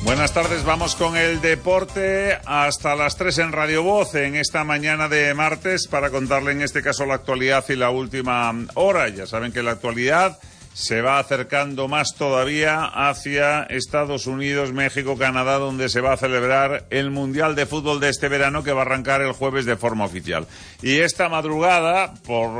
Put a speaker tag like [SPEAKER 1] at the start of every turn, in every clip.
[SPEAKER 1] Buenas tardes, vamos con el deporte hasta las 3 en Radio Voz en esta mañana de martes para contarle en este caso la actualidad y la última hora. Ya saben que la actualidad se va acercando más todavía hacia Estados Unidos, México, Canadá, donde se va a celebrar el Mundial de Fútbol de este verano que va a arrancar el jueves de forma oficial. Y esta madrugada,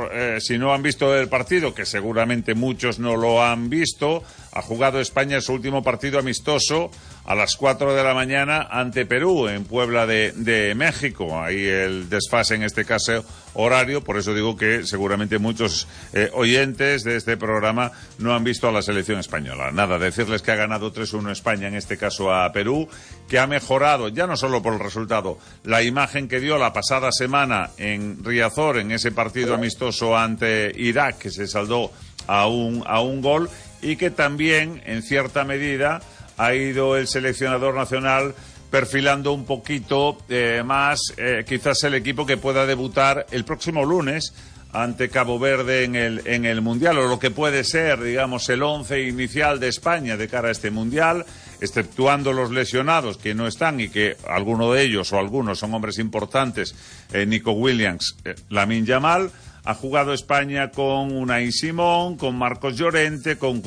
[SPEAKER 1] si no han visto el partido, que seguramente muchos no lo han visto, ha jugado España su último partido amistoso a las 4 de la mañana ante Perú, en Puebla de México. Ahí el desfase, en este caso, horario. Por eso digo que seguramente muchos oyentes de este programa no han visto a la selección española. Nada, decirles que ha ganado 3-1 España, en este caso a Perú, que ha mejorado, ya no solo por el resultado, la imagen que dio la pasada semana en Riazor, en ese partido amistoso ante Irak, que se saldó a un gol, y que también, en cierta medida, ha ido el seleccionador nacional perfilando un poquito más quizás el equipo que pueda debutar el próximo lunes ante Cabo Verde en el Mundial, o lo que puede ser, digamos, el 11 inicial de España de cara a este Mundial, exceptuando los lesionados que no están y que alguno de ellos o algunos son hombres importantes, Nico Williams, Lamine Yamal. Ha jugado España con Unai Simón, con Marcos Llorente, con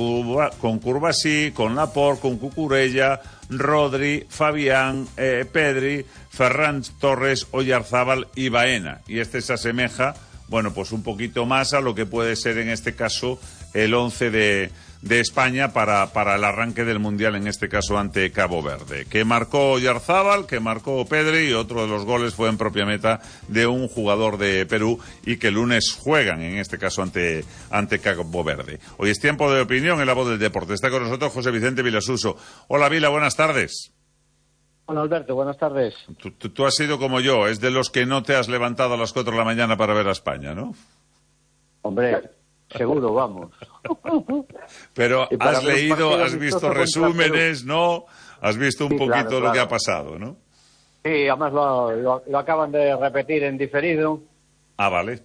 [SPEAKER 1] Curbasí, con Laporte, con Cucurella, Rodri, Fabián, Pedri, Ferran Torres, Oyarzábal y Baena. Y se asemeja, bueno, pues un poquito más a lo que puede ser en este caso el 11 de España para el arranque del Mundial, en este caso ante Cabo Verde, que marcó Oyarzábal, que marcó Pedri, y otro de los goles fue en propia meta de un jugador de Perú, y que el lunes juegan, en este caso ante Cabo Verde. Hoy es tiempo de opinión en La Voz del Deporte. Está con nosotros José Vicente Vilasuso. Hola, Vila, buenas tardes.
[SPEAKER 2] Hola, Alberto, buenas tardes.
[SPEAKER 1] Tú has sido como yo, es de los que no te has levantado a las 4 de la mañana para ver a España, ¿no?
[SPEAKER 2] Hombre, seguro, vamos.
[SPEAKER 1] Pero has leído, has visto resúmenes, ¿no? Has visto un poquito claro. Lo que ha pasado, ¿no?
[SPEAKER 2] Sí, además lo acaban de repetir en diferido.
[SPEAKER 1] Ah, vale.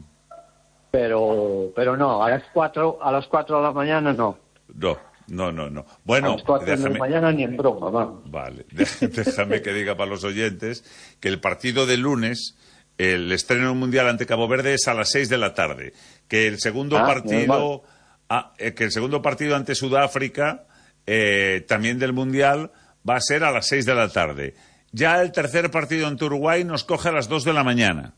[SPEAKER 2] Pero no, a las 4 de la mañana no.
[SPEAKER 1] No. Bueno,
[SPEAKER 2] a las 4 de la mañana ni en broma, vamos.
[SPEAKER 1] Vale, déjame que diga para los oyentes que el partido de lunes, el estreno mundial ante Cabo Verde, es a las 6 de la tarde. Que el segundo partido ante Sudáfrica, también del mundial, va a ser a las 6 de la tarde. Ya el tercer partido ante Uruguay nos coge a las 2 de la mañana.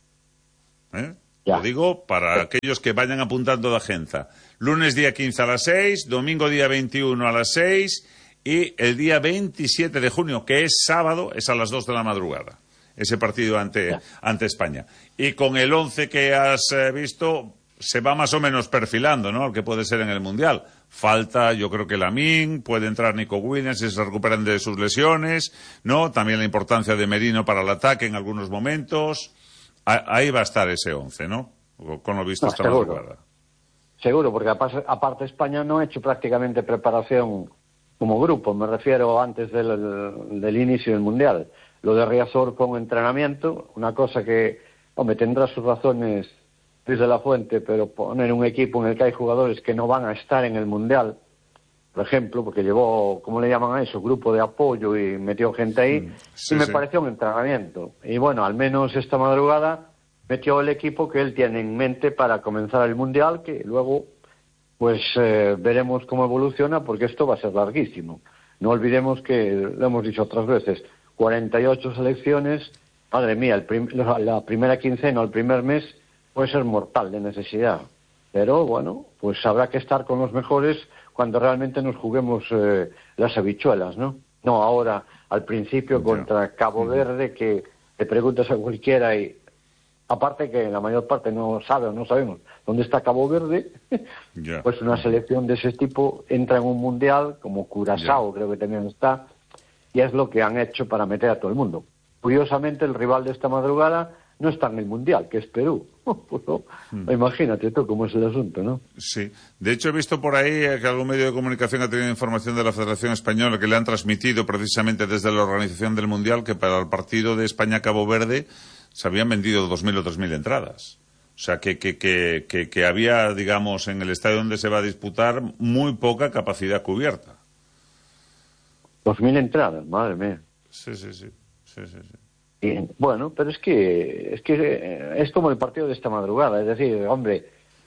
[SPEAKER 1] Lo digo para aquellos que vayan apuntando de agenda. Lunes día 15 a las 6, domingo día 21 a las 6 y el día 27 de junio, que es sábado, es a las 2 de la madrugada. Ese partido ante España. Y con el 11 que has visto, se va más o menos perfilando, ¿no? El que puede ser en el Mundial. Falta, yo creo que Lamine, puede entrar Nico Williams si se recuperan de sus lesiones, ¿no? También la importancia de Merino para el ataque en algunos momentos. Ahí va a estar ese 11, ¿no? Con lo visto esta madrugada.
[SPEAKER 2] Seguro, porque aparte España no ha hecho prácticamente preparación como grupo, me refiero antes del inicio del Mundial. Lo de Riazor fue un entrenamiento, una cosa que, hombre, tendrá sus razones desde la fuente, pero poner un equipo en el que hay jugadores que no van a estar en el Mundial, por ejemplo, porque llevó, ¿cómo le llaman a eso?, grupo de apoyo y metió gente ahí, y me pareció un entrenamiento. Y bueno, al menos esta madrugada metió el equipo que él tiene en mente para comenzar el Mundial, que luego pues veremos cómo evoluciona, porque esto va a ser larguísimo. No olvidemos que, lo hemos dicho otras veces, 48 selecciones, madre mía, la primera quincena o el primer mes puede ser mortal de necesidad. Pero bueno, pues habrá que estar con los mejores cuando realmente nos juguemos las habichuelas, ¿no? No ahora, al principio, contra Cabo Verde, que te preguntas a cualquiera y aparte que la mayor parte no sabe o no sabemos dónde está Cabo Verde, pues una selección de ese tipo entra en un mundial, como Curazao creo que también está, y es lo que han hecho para meter a todo el mundo. Curiosamente, el rival de esta madrugada no está en el Mundial, que es Perú. Pues no, imagínate tú cómo es el asunto, ¿no?
[SPEAKER 1] Sí. De hecho, he visto por ahí que algún medio de comunicación ha tenido información de la Federación Española que le han transmitido precisamente desde la organización del Mundial que para el partido de España-Cabo Verde se habían vendido 2.000 o 3.000 entradas. O sea, que había, digamos, en el estadio donde se va a disputar muy poca capacidad cubierta.
[SPEAKER 2] 2.000 entradas, madre mía.
[SPEAKER 1] Sí, sí, sí. Sí, sí, sí.
[SPEAKER 2] Y, bueno, pero es que es como el partido de esta madrugada, es decir, hombre,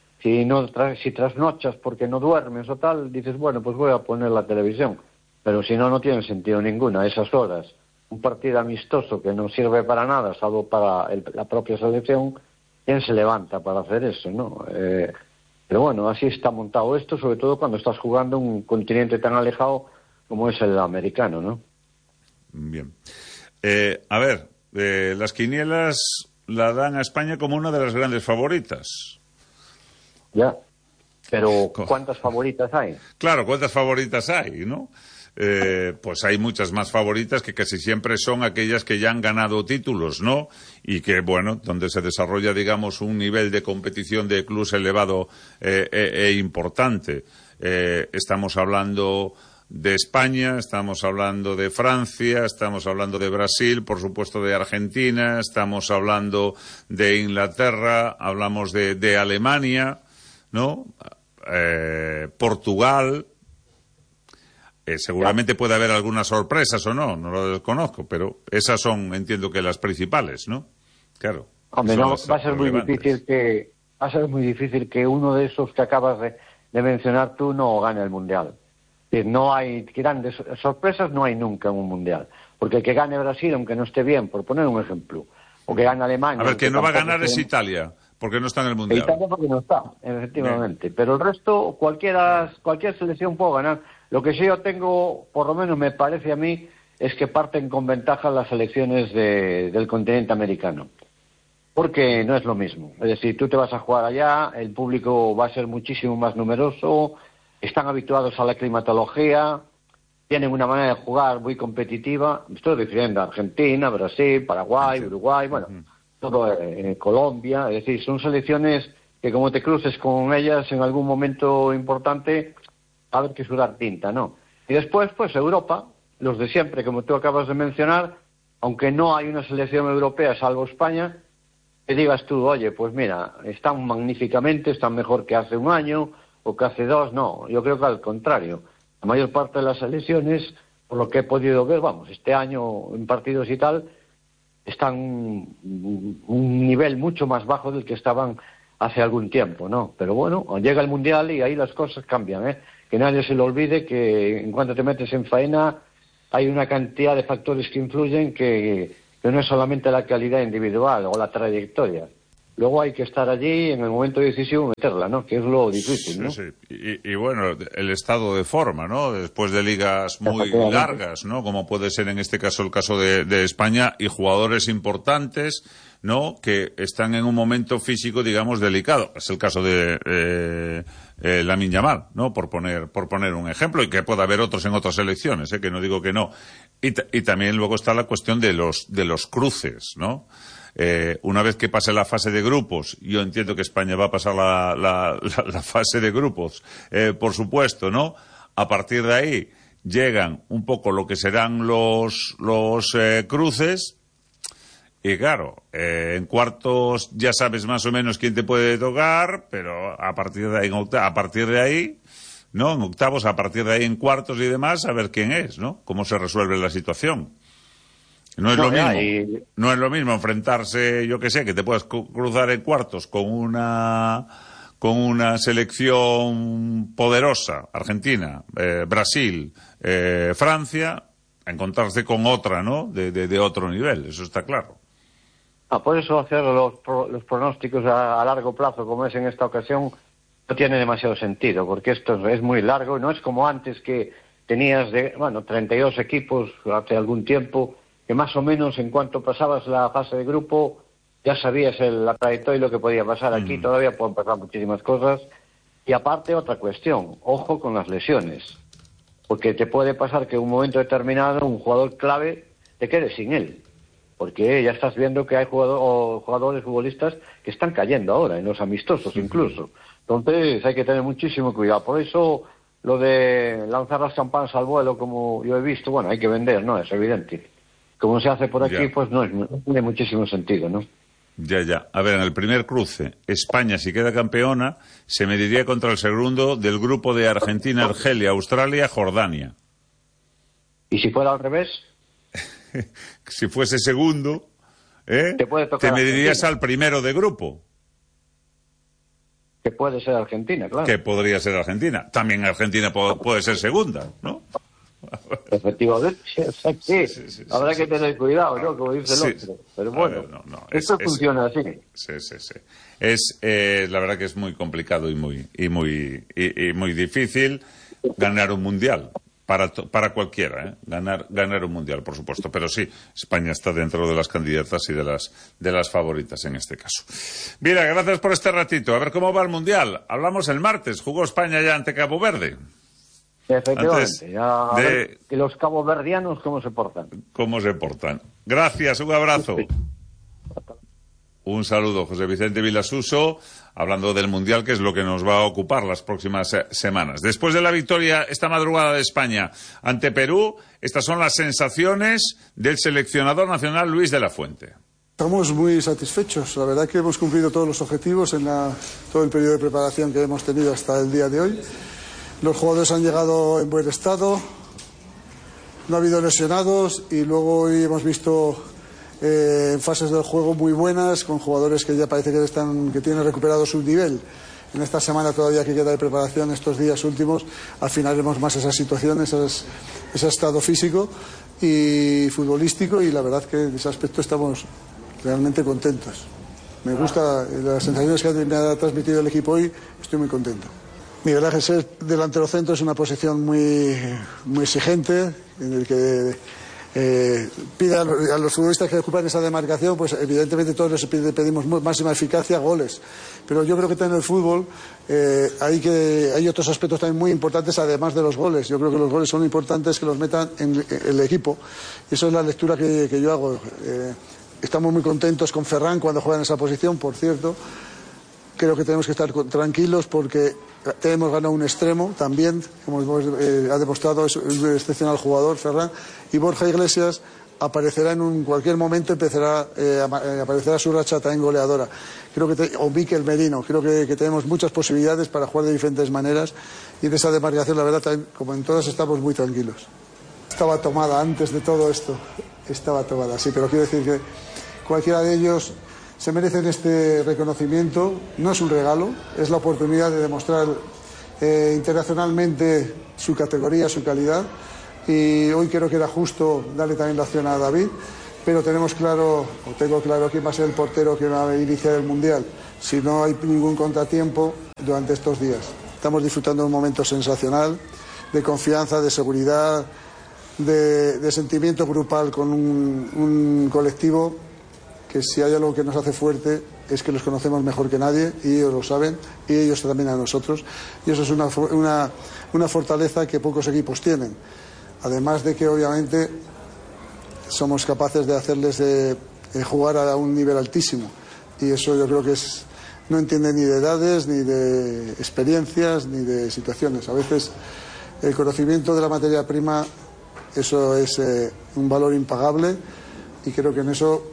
[SPEAKER 2] si trasnochas porque no duermes o tal, dices, bueno, pues voy a poner la televisión, pero si no, no tiene sentido ninguno a esas horas. Un partido amistoso que no sirve para nada, salvo para la propia selección, ¿quién se levanta para hacer eso, no? Pero bueno, así está montado esto, sobre todo cuando estás jugando en un continente tan alejado como es el americano, ¿no?
[SPEAKER 1] Bien. A ver, las quinielas la dan a España como una de las grandes favoritas.
[SPEAKER 2] Ya, pero ¿cuántas favoritas hay?
[SPEAKER 1] Claro, ¿cuántas favoritas hay, no? Pues hay muchas más favoritas que casi siempre son aquellas que ya han ganado títulos, ¿no? Y que, bueno, donde se desarrolla, digamos, un nivel de competición de clubes elevado e importante. Estamos hablando de España, estamos hablando de Francia, estamos hablando de Brasil, por supuesto de Argentina, estamos hablando de Inglaterra, hablamos de Alemania, ¿no? Portugal. Seguramente puede haber algunas sorpresas o no lo desconozco, pero esas son, entiendo que las principales, ¿no? Claro.
[SPEAKER 2] Hombre, no, va a ser muy difícil que uno de esos que acabas de mencionar tú no gane el Mundial. No hay grandes sorpresas, no hay nunca en un Mundial. Porque el que gane Brasil, aunque no esté bien, por poner un ejemplo, o que gane Alemania...
[SPEAKER 1] A ver, que no va a ganar es Italia, porque no está en el Mundial.
[SPEAKER 2] Italia porque no está, efectivamente. Bien. Pero el resto, cualquier selección puede ganar. Lo que sí yo tengo, por lo menos me parece a mí, es que parten con ventaja las selecciones del continente americano. Porque no es lo mismo. Es decir, tú te vas a jugar allá, el público va a ser muchísimo más numeroso, están habituados a la climatología, tienen una manera de jugar muy competitiva. Estoy refiriendo a Argentina, Brasil, Paraguay, Uruguay, bueno, todo Colombia. Es decir, son selecciones que como te cruces con ellas en algún momento importante, va a haber que sudar tinta, ¿no? Y después, pues Europa, los de siempre, como tú acabas de mencionar, aunque no hay una selección europea salvo España, que digas tú, oye, pues mira, están magníficamente, están mejor que hace un año o que hace dos. No, yo creo que al contrario. La mayor parte de las selecciones, por lo que he podido ver, vamos, este año en partidos y tal, están un nivel mucho más bajo del que estaban hace algún tiempo, ¿no? Pero bueno, llega el Mundial y ahí las cosas cambian, ¿eh? Que nadie se le olvide que en cuanto te metes en faena hay una cantidad de factores que influyen que no es solamente la calidad individual o la trayectoria. Luego hay que estar allí en el momento decisivo meterla, ¿no? Que es lo difícil, ¿no?
[SPEAKER 1] Sí, sí. Y bueno, el estado de forma, ¿no? Después de ligas muy largas, ¿no? Como puede ser en este caso el caso de España, y jugadores importantes, ¿no? Que están en un momento físico, digamos, delicado. Es el caso de Lamine Yamal, ¿no? Por poner un ejemplo, y que pueda haber otros en otras selecciones, que no digo que no. Y también luego está la cuestión de los cruces, ¿no? Una vez que pase la fase de grupos, yo entiendo que España va a pasar la fase de grupos, por supuesto, ¿no? A partir de ahí llegan un poco lo que serán los cruces, y claro, en cuartos ya sabes más o menos quién te puede tocar, pero a partir de ahí, ¿no? En octavos, a partir de ahí en cuartos y demás, a ver quién es, ¿no? Cómo se resuelve la situación. No es lo mismo enfrentarse, yo que sé, que te puedas cruzar en cuartos con una selección poderosa, Argentina, Brasil, Francia, a encontrarse con otra, ¿no? De otro nivel, eso está claro.
[SPEAKER 2] Por eso hacer los pronósticos a largo plazo, como es en esta ocasión, no tiene demasiado sentido, porque esto es muy largo, no es como antes que tenías 32 equipos hace algún tiempo, que más o menos en cuanto pasabas la fase de grupo ya sabías la trayectoria y lo que podía pasar. Aquí todavía pueden pasar muchísimas cosas. Y aparte otra cuestión, ojo con las lesiones, porque te puede pasar que en un momento determinado un jugador clave te quedes sin él, porque ya estás viendo que hay jugadores futbolistas que están cayendo ahora, en los amistosos incluso. Entonces hay que tener muchísimo cuidado. Por eso lo de lanzar las campanas al vuelo, como yo he visto, bueno, hay que vender, ¿no? Es evidente. Como se hace por aquí, pues no tiene muchísimo sentido, ¿no?
[SPEAKER 1] Ya. A ver, en el primer cruce, España, si queda campeona, se mediría contra el segundo del grupo de Argentina, Argelia, Australia, Jordania.
[SPEAKER 2] ¿Y si fuera al revés?
[SPEAKER 1] Si fuese segundo,
[SPEAKER 2] te puede tocar
[SPEAKER 1] te medirías
[SPEAKER 2] Argentina.
[SPEAKER 1] al primero de grupo.
[SPEAKER 2] Que puede ser Argentina, claro.
[SPEAKER 1] Que podría ser Argentina. También Argentina puede ser segunda, ¿no?
[SPEAKER 2] Efectivamente, sí. Habrá que tener cuidado, ¿no? Como dice el
[SPEAKER 1] Sí.
[SPEAKER 2] otro. Pero bueno,
[SPEAKER 1] Ver, no,
[SPEAKER 2] esto funciona así.
[SPEAKER 1] Sí. Es la verdad que es muy complicado y muy difícil ganar un mundial. Para cualquiera, ganar un mundial, por supuesto. Pero sí, España está dentro de las candidatas y de las favoritas en este caso. Mira, gracias por este ratito. A ver cómo va el mundial. Hablamos el martes. Jugó España ya ante Cabo Verde.
[SPEAKER 2] Efectivamente. Ya, a ver que los caboverdianos cómo se portan.
[SPEAKER 1] ¿Cómo se portan? Gracias, un abrazo. Un saludo, José Vicente Vilasuso, hablando del Mundial, que es lo que nos va a ocupar las próximas semanas. Después de la victoria esta madrugada de España ante Perú, estas son las sensaciones del seleccionador nacional Luis de la Fuente.
[SPEAKER 3] Estamos muy satisfechos. La verdad que hemos cumplido todos los objetivos en todo el periodo de preparación que hemos tenido hasta el día de hoy. Los jugadores han llegado en buen estado, no ha habido lesionados y luego hoy hemos visto fases del juego muy buenas con jugadores que ya parece que tienen recuperado su nivel. En esta semana todavía que queda de preparación, estos días últimos, afinaremos más esas situaciones, ese estado físico y futbolístico, y la verdad que en ese aspecto estamos realmente contentos. Me gusta las sensaciones que me ha transmitido el equipo hoy, estoy muy contento. Miguel Ángel ser delantero centro es una posición muy exigente, en el que pide a los futbolistas que ocupan esa demarcación, pues evidentemente todos les pedimos máxima eficacia, goles. Pero yo creo que en el fútbol hay otros aspectos también muy importantes además de los goles. Yo creo que los goles son importantes que los metan en el equipo. Y eso es la lectura que yo hago. Estamos muy contentos con Ferran cuando juega en esa posición, por cierto. Creo que tenemos que estar tranquilos porque hemos ganado un extremo también, ha demostrado, es un excepcional jugador, Ferran, y Borja Iglesias aparecerá en cualquier momento, aparecerá su racha también goleadora. O Mikel Merino, creo que tenemos muchas posibilidades para jugar de diferentes maneras, y de esa demarcación, la verdad, también, como en todas, estamos muy tranquilos. Estaba tomada antes de todo esto, sí, pero quiero decir que cualquiera de ellos se merecen este reconocimiento. No es un regalo, es la oportunidad de demostrar internacionalmente su categoría, su calidad, y hoy creo que era justo darle también la opción a David, pero tengo claro quién va a ser el portero que va a iniciar el Mundial si no hay ningún contratiempo durante estos días. Estamos disfrutando de un momento sensacional, de confianza, de seguridad, de sentimiento grupal con un colectivo que si hay algo que nos hace fuerte es que los conocemos mejor que nadie, y ellos lo saben, y ellos también a nosotros, y eso es una fortaleza que pocos equipos tienen, además de que obviamente somos capaces de hacerles jugar a un nivel altísimo, y eso yo creo que no entiende ni de edades, ni de experiencias, ni de situaciones. A veces el conocimiento de la materia prima, eso es un valor impagable, y creo que en eso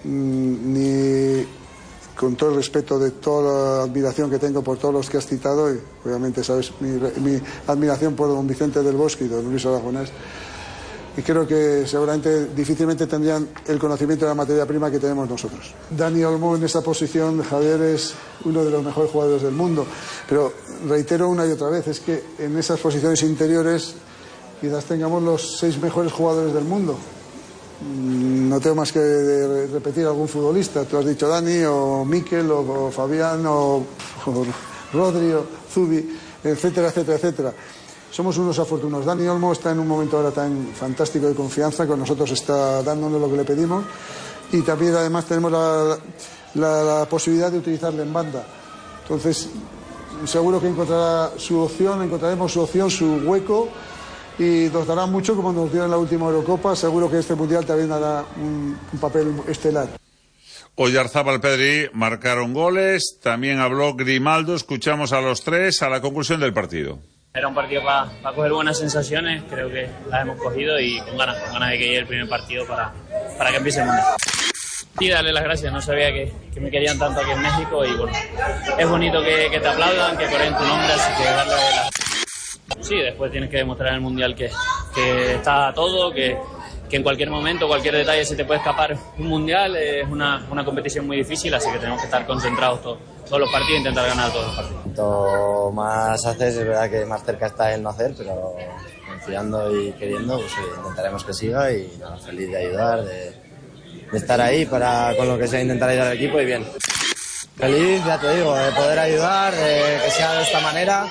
[SPEAKER 3] con todo el respeto de toda la admiración que tengo por todos los que has citado, y obviamente sabes mi admiración por don Vicente del Bosque y don Luis Aragonés, y creo que seguramente difícilmente tendrían el conocimiento de la materia prima que tenemos nosotros. Dani Olmo en esa posición, Javier, es uno de los mejores jugadores del mundo, pero reitero una y otra vez, es que en esas posiciones interiores quizás tengamos los 6 mejores jugadores del mundo. No tengo más que repetir algún futbolista. Tú has dicho Dani, o Mikel, o Fabián, o Rodri, o Zubi, etcétera, etcétera, etcétera. Somos unos afortunados. Dani Olmo está en un momento ahora tan fantástico de confianza, con nosotros está dándonos lo que le pedimos, y también además tenemos la posibilidad de utilizarle en banda. Entonces seguro que encontraremos su opción, su hueco, y nos dará mucho como nos dio en la última Eurocopa. Seguro que este Mundial también dará un papel estelar.
[SPEAKER 1] Oyarzábal, Pedri marcaron goles, también habló Grimaldo, escuchamos a los tres a la conclusión del partido.
[SPEAKER 4] Era un partido para coger buenas sensaciones, creo que las hemos cogido, y con ganas de que llegue el primer partido para que empiece el Mundial. Y darle las gracias, no sabía que me querían tanto aquí en México, y bueno, es bonito que te aplaudan, que corren tu nombre, así que darle las... Sí, después tienes que demostrar en el Mundial que que está todo, que en cualquier momento, cualquier detalle se te puede escapar un mundial. Es una competición muy difícil, así que tenemos que estar concentrados todos los partidos e intentar ganar todos los partidos.
[SPEAKER 5] Cuanto más haces, es verdad que más cerca está el no hacer, pero confiando y queriendo, pues intentaremos que siga y nada, feliz de ayudar, de estar ahí con lo que sea, intentar ayudar al equipo y bien. Feliz, ya te digo, de poder ayudar, de que sea de esta manera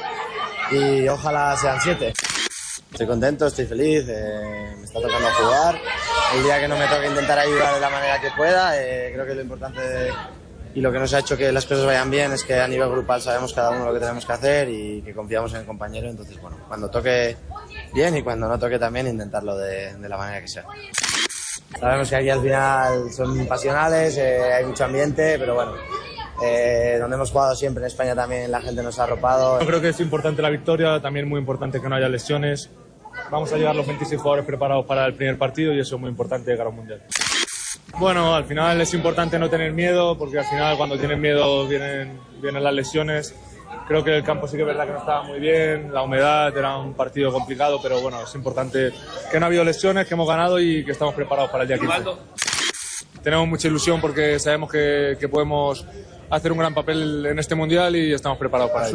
[SPEAKER 5] y ojalá sean 7. Estoy contento, estoy feliz, me está tocando jugar. El día que no me toque intentar ayudar de la manera que pueda, creo que lo importante y lo que nos ha hecho que las cosas vayan bien es que a nivel grupal sabemos cada uno lo que tenemos que hacer y que confiamos en el compañero. Entonces, bueno, cuando toque bien y cuando no toque también intentarlo de la manera que sea. Sabemos que aquí al final son pasionales, hay mucho ambiente, pero bueno, donde hemos jugado siempre en España también la gente nos ha arropado.
[SPEAKER 6] Yo creo que es importante la victoria, también muy importante que no haya lesiones. Vamos a llegar los 26 jugadores preparados para el primer partido y eso es muy importante de cara al Mundial. Bueno, al final es importante no tener miedo, porque al final cuando tienes miedo vienen las lesiones. Creo que el campo sí que es verdad que no estaba muy bien, la humedad, era un partido complicado, pero bueno, es importante que no ha habido lesiones, que hemos ganado y que estamos preparados para el día 15. Tenemos mucha ilusión porque sabemos que podemos hacer un gran papel en este Mundial y estamos preparados para ello.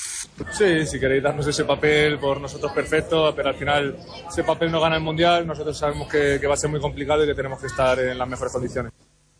[SPEAKER 6] Sí, si queréis darnos ese papel por nosotros perfecto, pero al final ese papel no gana el Mundial, nosotros sabemos que va a ser muy complicado y que tenemos que estar en las mejores condiciones.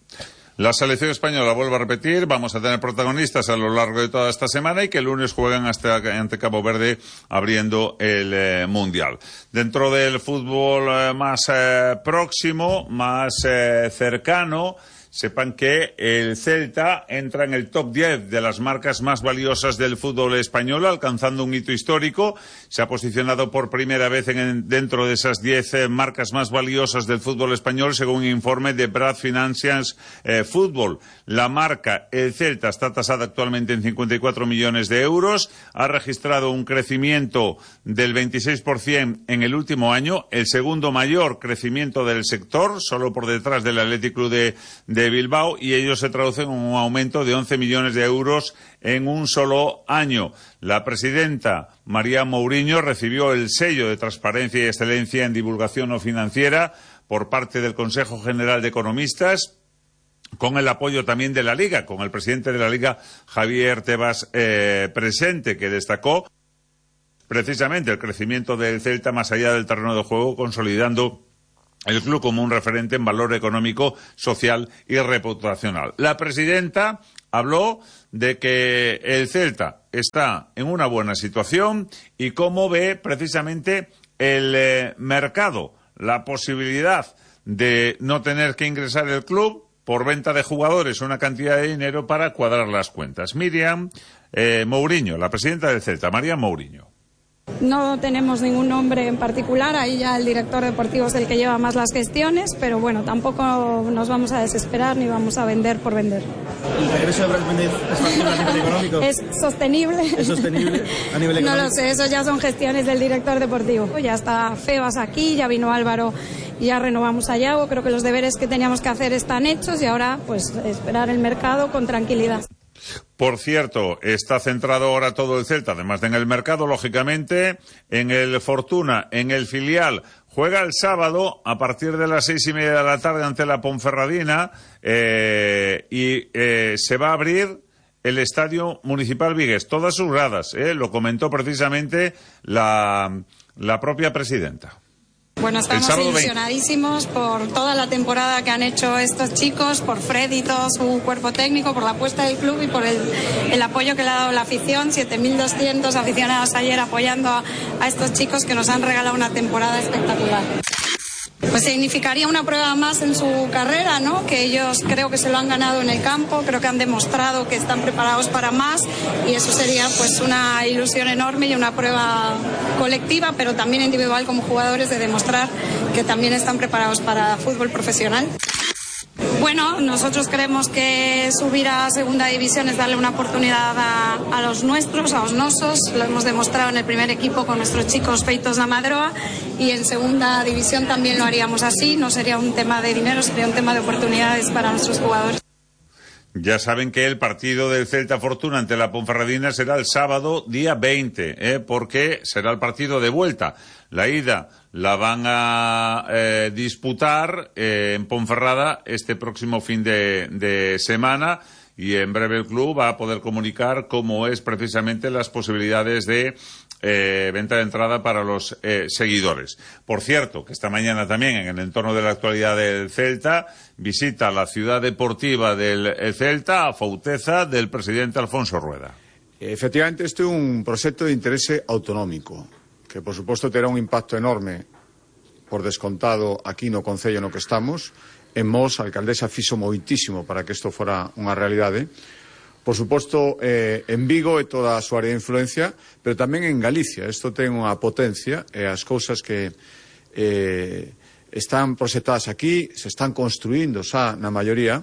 [SPEAKER 1] La selección española, vuelvo a repetir, vamos a tener protagonistas a lo largo de toda esta semana y que el lunes juegan ante Cabo Verde abriendo el Mundial. Dentro del fútbol más próximo, más cercano, sepan que el Celta entra en el top 10 de las marcas más valiosas del fútbol español, alcanzando un hito histórico. Se ha posicionado por primera vez dentro de esas 10 marcas más valiosas del fútbol español, según un informe de Brad Financial Football. La marca, el Celta, está tasada actualmente en 54 millones de euros. Ha registrado un crecimiento del 26% en el último año, el segundo mayor crecimiento del sector, solo por detrás del Athletic Club de Bilbao, y ello se traduce en un aumento de 11 millones de euros en un solo año. La presidenta María Mourinho recibió el sello de transparencia y excelencia en divulgación no financiera por parte del Consejo General de Economistas, con el apoyo también de la Liga, con el presidente de la Liga, Javier Tebas, presente, que destacó precisamente el crecimiento del Celta más allá del terreno de juego, consolidando el club como un referente en valor económico, social y reputacional. La presidenta habló de que el Celta está en una buena situación y cómo ve precisamente el mercado, la posibilidad de no tener que ingresar el club por venta de jugadores una cantidad de dinero para cuadrar las cuentas. Miriam Mourinho, la presidenta del Celta, María Mourinho.
[SPEAKER 7] No tenemos ningún nombre en particular, ahí ya el director deportivo es el que lleva más las gestiones, pero bueno, tampoco nos vamos a desesperar ni vamos a vender por vender.
[SPEAKER 8] ¿El regreso de Brad Méndez es factible a nivel económico?
[SPEAKER 7] ¿Es sostenible?
[SPEAKER 8] ¿Es sostenible a nivel económico?
[SPEAKER 7] No lo sé, eso ya son gestiones del director deportivo. Ya está Febas aquí, ya vino Álvaro y ya renovamos a Yago. Creo que los deberes que teníamos que hacer están hechos y ahora pues esperar el mercado con tranquilidad.
[SPEAKER 1] Por cierto, está centrado ahora todo el Celta, además de en el mercado, lógicamente, en el Fortuna, en el filial. Juega el sábado a partir de las 6:30 de la tarde ante la Ponferradina y se va a abrir el Estadio Municipal Vigués, todas sus gradas, lo comentó precisamente la propia presidenta.
[SPEAKER 7] Bueno, estamos ilusionadísimos por toda la temporada que han hecho estos chicos, por Fred y todo su cuerpo técnico, por la apuesta del club y por el apoyo que le ha dado la afición. 7.200 aficionados ayer apoyando a estos chicos que nos han regalado una temporada espectacular. Pues significaría una prueba más en su carrera, ¿no? Que ellos creo que se lo han ganado en el campo, creo que han demostrado que están preparados para más y eso sería pues una ilusión enorme y una prueba colectiva, pero también individual como jugadores de demostrar que también están preparados para fútbol profesional. Bueno, nosotros creemos que subir a segunda división es darle una oportunidad a los nuestros, a los nosos. Lo hemos demostrado en el primer equipo con nuestros chicos feitos da Madroa y en segunda división también lo haríamos así. No sería un tema de dinero, sería un tema de oportunidades para nuestros jugadores.
[SPEAKER 1] Ya saben que el partido del Celta Fortuna ante la Ponferradina será el sábado día 20, porque será el partido de vuelta. La ida la van a disputar en Ponferrada este próximo fin de semana, y en breve el club va a poder comunicar cómo es precisamente las posibilidades de venta de entrada para los seguidores. Por cierto, que esta mañana también, en el entorno de la actualidad del Celta, visita la ciudad deportiva del Celta, a Fauteza, del presidente Alfonso Rueda.
[SPEAKER 9] Efectivamente, este é un proxecto de interese autonómico, que por suposto terá un impacto enorme, por descontado, aquí no concello no que estamos. En Mos, a alcaldesa fixo moitísimo para que isto fora unha realidade. Por suposto, en Vigo e toda a súa área de influencia, pero tamén en Galicia. Isto ten unha potencia, e as cousas que están proxectadas aquí, se están construindo xa na maioría,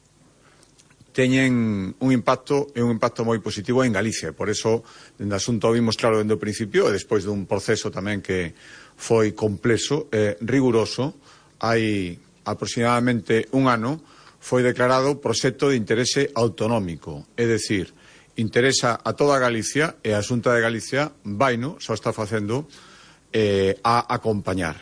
[SPEAKER 9] teñen un impacto moi positivo en Galicia. Por eso, dende o asunto vimos claro dende o principio, e despois dun proceso tamén que foi complexo, riguroso, hai aproximadamente un ano, foi declarado proxecto de interese autonómico, é dicir, interesa a toda Galicia, e a Xunta de Galicia vaino, xa está facendo, a acompañar.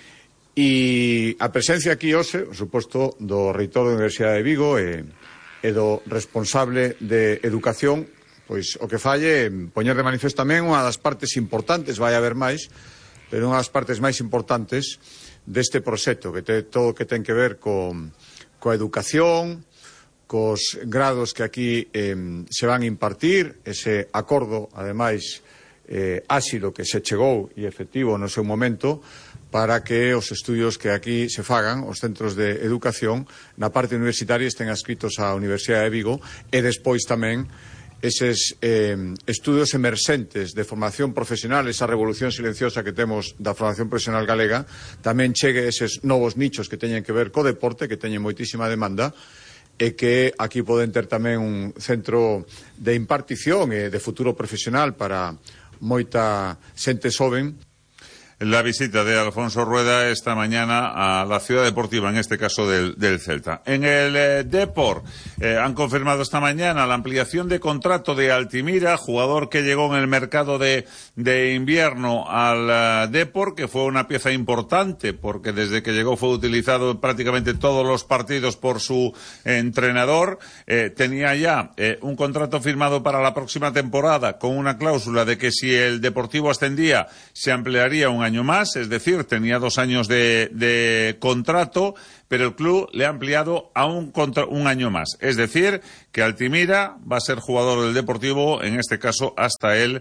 [SPEAKER 9] E a presencia aquí hoxe, por suposto, do reitor da Universidade de Vigo e do responsable de educación, pois o que falle poñer de manifesto tamén unha das partes importantes, vai haber máis, pero unha das partes máis importantes deste proxecto, que ten todo o que ten que ver coa educación, cos grados que aquí se van a impartir, ese acordo, ademais, áxilo que se chegou e efectivo no seu momento, para que os estudios que aquí se fagan, os centros de educación, na parte universitaria estén adscritos á Universidade de Vigo, e despois tamén eses estudios emerxentes de formación profesional, esa revolución silenciosa que temos da formación profesional galega, tamén chegue eses novos nichos que teñen que ver co deporte, que teñen moitísima demanda, e que aquí poden ter tamén un centro de impartición e de futuro profesional para moita xente xoven.
[SPEAKER 1] La visita de Alfonso Rueda esta mañana a la ciudad deportiva, en este caso del Celta. En el Depor han confirmado esta mañana la ampliación de contrato de Altimira, jugador que llegó en el mercado de invierno al Depor, que fue una pieza importante porque desde que llegó fue utilizado en prácticamente todos los partidos por su entrenador. Tenía ya un contrato firmado para la próxima temporada con una cláusula de que si el Deportivo ascendía se ampliaría un año más, es decir, tenía 2 años de contrato, pero el club le ha ampliado a un año más. Es decir, que Altimira va a ser jugador del Deportivo, en este caso, hasta el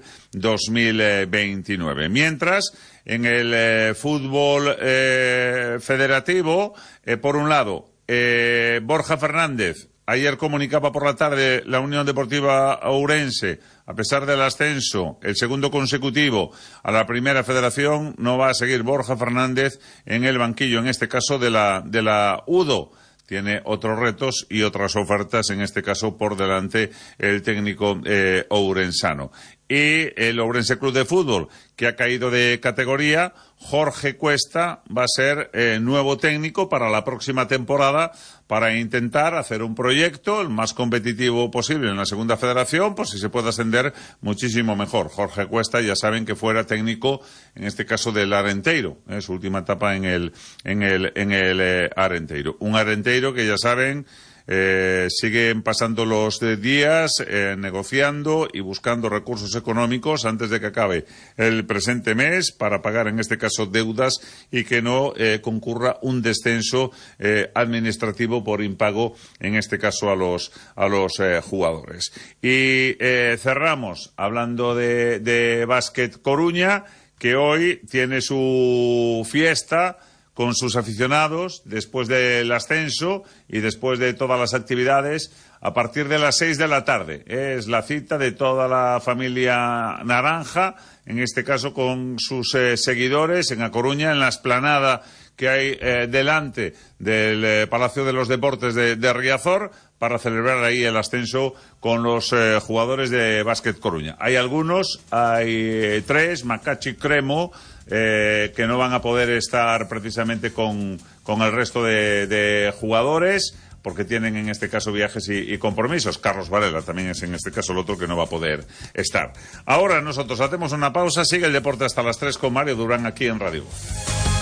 [SPEAKER 1] 2029. Mientras, en el fútbol federativo, por un lado, Borja Fernández, ayer comunicaba por la tarde la Unión Deportiva Ourense, a pesar del ascenso, el segundo consecutivo a la Primera Federación, no va a seguir Borja Fernández en el banquillo, en este caso de la UDO. Tiene otros retos y otras ofertas, en este caso por delante el técnico ourensano. Y el Ourense Club de Fútbol, que ha caído de categoría, Jorge Cuesta va a ser nuevo técnico para la próxima temporada, para intentar hacer un proyecto el más competitivo posible en la Segunda Federación, pues si se puede ascender muchísimo mejor. Jorge Cuesta, ya saben que fuera técnico, en este caso del Arenteiro, su última etapa en el Arenteiro. Un Arenteiro que ya saben, siguen pasando los días negociando y buscando recursos económicos antes de que acabe el presente mes para pagar, en este caso, deudas y que no concurra un descenso administrativo por impago, en este caso, a los jugadores. Y cerramos hablando de Básquet Coruña, que hoy tiene su fiesta con sus aficionados, después del ascenso y después de todas las actividades, a partir de las 6 de la tarde. Es la cita de toda la familia naranja, en este caso con sus seguidores en A Coruña, en la explanada que hay delante del Palacio de los Deportes de Riazor, para celebrar ahí el ascenso con los jugadores de Básquet Coruña. Hay 3, Macachi y Cremo, que no van a poder estar precisamente con el resto de jugadores, porque tienen en este caso viajes y compromisos. Carlos Varela también es en este caso el otro que no va a poder estar. Ahora nosotros hacemos una pausa, sigue el deporte hasta las 3 con Mario Durán aquí en Radio Voz.